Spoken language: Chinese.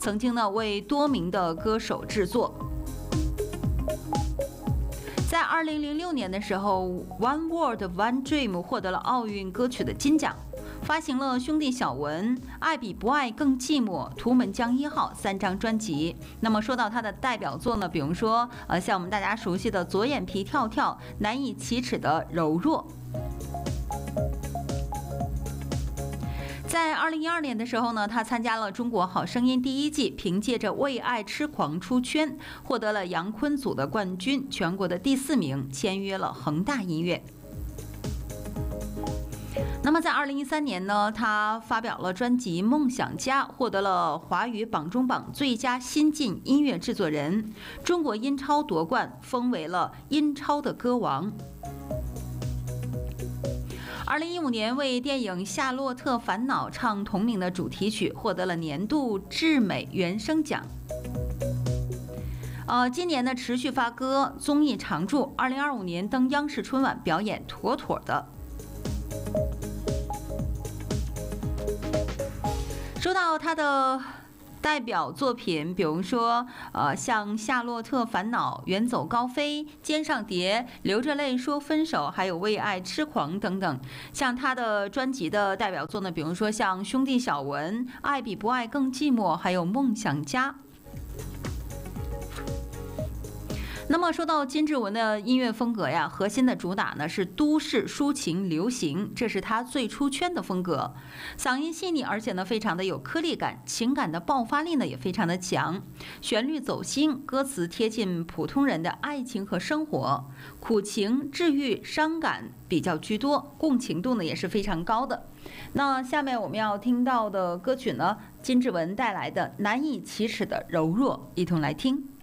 曾经呢为多名的歌手制作。在2006年的时候 ，One World One Dream 获得了奥运歌曲的金奖，发行了兄弟小文、爱比不爱更寂寞、图们江1号3张专辑。那么说到他的代表作呢，比如说像我们大家熟悉的左眼皮跳跳、难以启齿的柔弱。在2012年的时候呢，他参加了《中国好声音》第1季，凭借着《为爱痴狂》出圈，获得了杨坤组的冠军，全国的第4名，签约了恒大音乐。那么在2013年呢，他发表了专辑《梦想家》，获得了华语榜中榜最佳新晋音乐制作人，中国音超夺冠，封为了音超的歌王。2015年为电影《夏洛特烦恼》唱同名的主题曲，获得了年度至美原声奖。今年呢持续发歌，综艺常驻，2025年登央视春晚表演妥妥的。说到他的代表作品，比如说像《夏洛特烦恼》、《远走高飞》、《肩上蝶》、《流着泪说分手》，还有《为爱痴狂》等等。像他的专辑的代表作呢，比如说像《兄弟小文》、《爱比不爱更寂寞》，还有《梦想家》。那么说到金志文的音乐风格呀，核心的主打呢是都市抒情流行，这是他最出圈的风格。嗓音细腻，而且呢非常的有颗粒感，情感的爆发力呢也非常的强，旋律走心，歌词贴近普通人的爱情和生活，苦情、治愈、伤感比较居多，共情度呢也是非常高的。那下面我们要听到的歌曲呢，金志文带来的难以启齿的柔弱，一同来听。